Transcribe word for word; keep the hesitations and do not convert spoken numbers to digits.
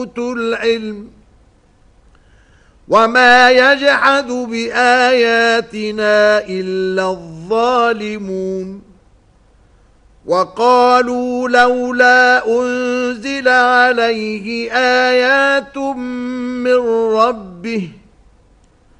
أوتوا العلم وما يجحد بآياتنا إلا الظالمون وقالوا لولا أنزل عليه آيات من ربه